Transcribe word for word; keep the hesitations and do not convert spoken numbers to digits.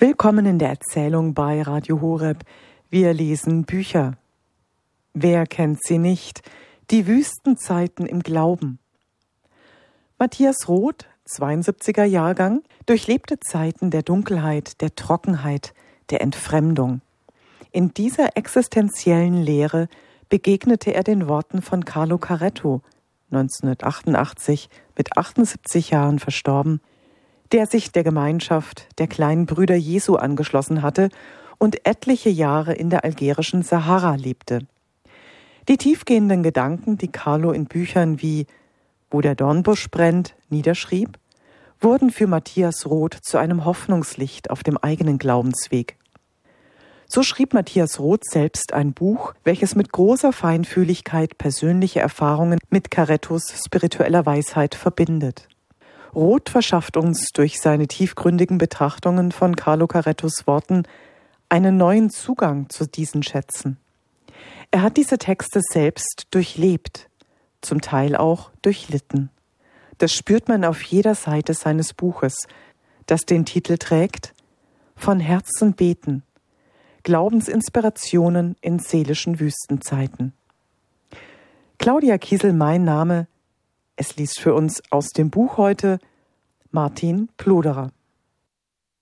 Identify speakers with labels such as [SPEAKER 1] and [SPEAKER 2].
[SPEAKER 1] Willkommen in der Erzählung bei Radio Horeb. Wir lesen Bücher. Wer kennt sie nicht? Die Wüstenzeiten im Glauben. Matthias Roth, zweiundsiebziger Jahrgang, durchlebte Zeiten der Dunkelheit, der Trockenheit, der Entfremdung. In dieser existenziellen Lehre begegnete er den Worten von Carlo Carretto, neunzehnhundertachtundachtzig, mit achtundsiebzig Jahren verstorben, der sich der Gemeinschaft der kleinen Brüder Jesu angeschlossen hatte und etliche Jahre in der algerischen Sahara lebte. Die tiefgehenden Gedanken, die Carlo in Büchern wie »Wo der Dornbusch brennt« niederschrieb, wurden für Matthias Roth zu einem Hoffnungslicht auf dem eigenen Glaubensweg. So schrieb Matthias Roth selbst ein Buch, welches mit großer Feinfühligkeit persönliche Erfahrungen mit Carrettos spiritueller Weisheit verbindet. Roth verschafft uns durch seine tiefgründigen Betrachtungen von Carlo Carrettos Worten einen neuen Zugang zu diesen Schätzen. Er hat diese Texte selbst durchlebt, zum Teil auch durchlitten. Das spürt man auf jeder Seite seines Buches, das den Titel trägt »Von Herzen beten. Glaubensinspirationen in seelischen Wüstenzeiten«. Claudia Kiesel, mein Name. Es liest für uns aus dem Buch heute Martin Ploderer.